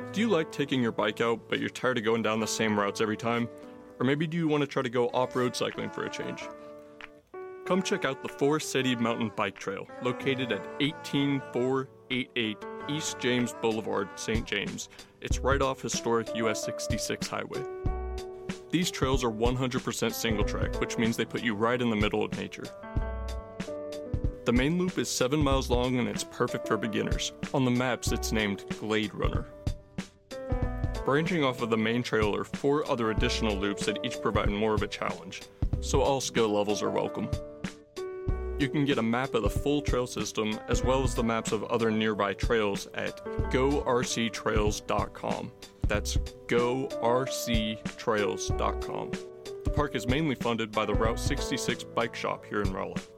Do you like taking your bike out, but you're tired of going down the same routes every time? Or maybe do you want to try to go off-road cycling for a change? Come check out the Forest City Mountain Bike Trail, located at 18488 East James Boulevard, St. James. It's right off historic US 66 highway. These trails are 100% single track, which means they put you right in the middle of nature. The main loop is 7 miles long and it's perfect for beginners. On the maps, it's named Glade Runner. Branching off of the main trail are 4 other additional loops that each provide more of a challenge, so all skill levels are welcome. You can get a map of the full trail system as well as the maps of other nearby trails at gorctrails.com. That's gorctrails.com. The park is mainly funded by the Route 66 bike shop here in Rolla.